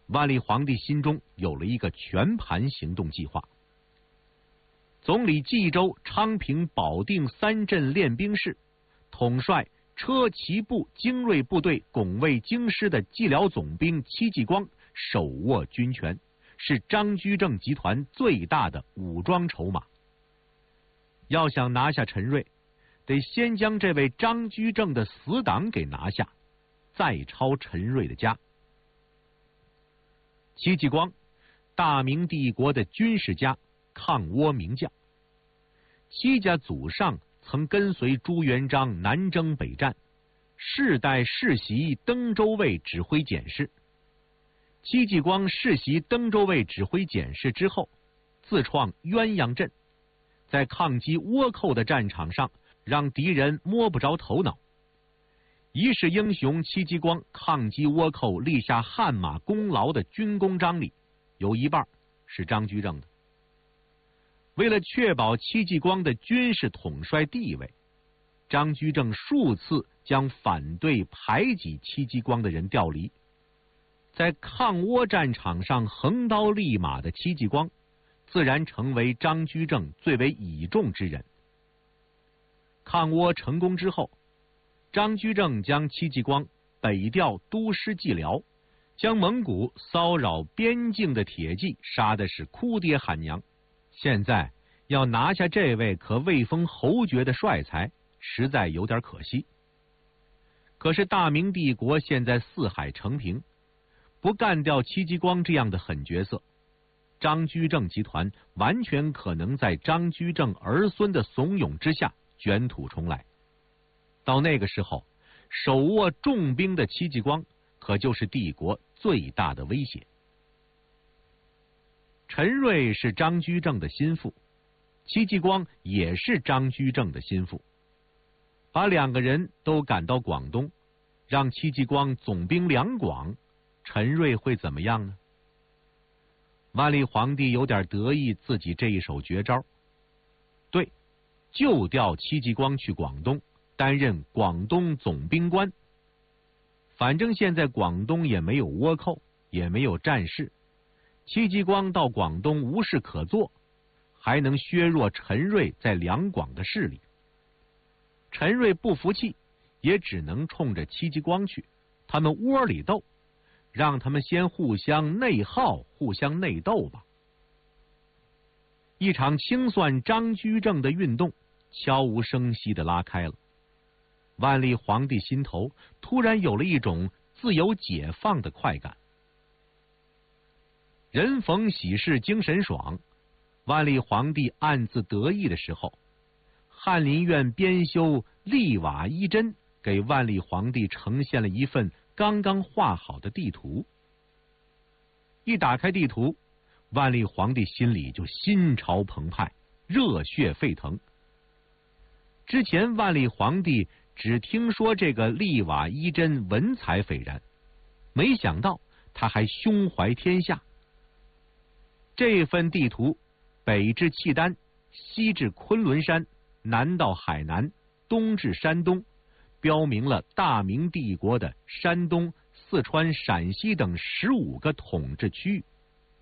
万历皇帝心中有了一个全盘行动计划。总理冀州、昌平、保定3镇练兵事，统帅车骑步精锐部队拱卫京师的蓟辽总兵戚继光手握军权，是张居正集团最大的武装筹码。要想拿下陈瑞，得先将这位张居正的死党给拿下，再抄陈瑞的家。戚继光，大明帝国的军事家，抗倭名将。戚家祖上曾跟随朱元璋南征北战，世代世袭登州卫指挥检事。戚继光世袭登州卫指挥检事之后，自创鸳鸯阵，在抗击倭寇的战场上让敌人摸不着头脑。一世英雄戚继光抗击倭寇立下汗马功劳的军功章里，有一半是张居正的。为了确保戚继光的军事统帅地位，张居正数次将反对排挤戚继光的人调离。在抗倭战场上横刀立马的戚继光，自然成为张居正最为倚重之人。抗倭成功之后，张居正将戚继光北调督师蓟辽，将蒙古骚扰边境的铁骑杀的是哭爹喊娘。现在要拿下这位可位封侯爵的帅才，实在有点可惜。可是大明帝国现在四海承平，不干掉戚继光这样的狠角色，张居正集团完全可能在张居正儿孙的怂恿之下卷土重来。到那个时候，手握重兵的戚继光可就是帝国最大的威胁。陈瑞是张居正的心腹，戚继光也是张居正的心腹，把两个人都赶到广东，让戚继光总兵两广，陈瑞会怎么样呢？万历皇帝有点得意自己这一手绝招，对，就调戚继光去广东担任广东总兵官。反正现在广东也没有倭寇，也没有战事，戚继光到广东无事可做，还能削弱陈瑞在两广的势力。陈瑞不服气，也只能冲着戚继光去，他们窝里斗，让他们先互相内耗，互相内斗吧。一场清算张居正的运动悄无声息地拉开了。万历皇帝心头突然有了一种自由解放的快感。人逢喜事精神爽，万历皇帝暗自得意的时候，翰林院编修利瓦一真给万历皇帝呈现了一份刚刚画好的地图。一打开地图，万历皇帝心里就心潮澎湃，热血沸腾。之前万历皇帝只听说这个利瓦一真文采斐然，没想到他还胸怀天下。这份地图北至契丹，西至昆仑山，南到海南，东至山东，标明了大明帝国的山东、四川、陕西等15个统治区域。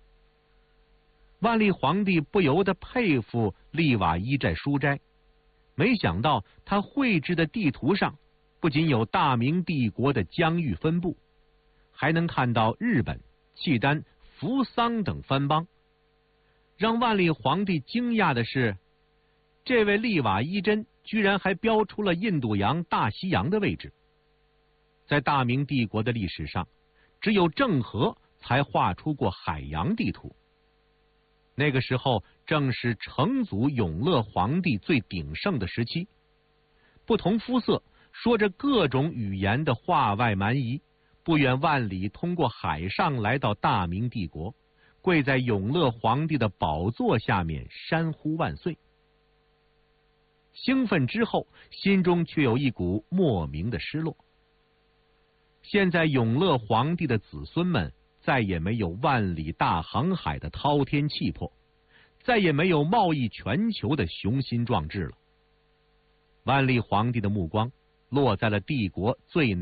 万历皇帝不由得佩服利瓦一寨书斋，没想到他绘制的地图上不仅有大明帝国的疆域分布，还能看到日本、契丹、扶桑等藩邦。让万历皇帝惊讶的是，这位利瓦一真居然还标出了印度洋、大西洋的位置。在大明帝国的历史上，只有郑和才画出过海洋地图。那个时候正是成祖永乐皇帝最鼎盛的时期，不同肤色、说着各种语言的化外蛮夷，不远万里通过海上来到大明帝国，跪在永乐皇帝的宝座下面山呼万岁。兴奋之后，心中却有一股莫名的失落。现在永乐皇帝的子孙们再也没有万里大航海的滔天气魄，再也没有贸易全球的雄心壮志了。万历皇帝的目光落在了帝国最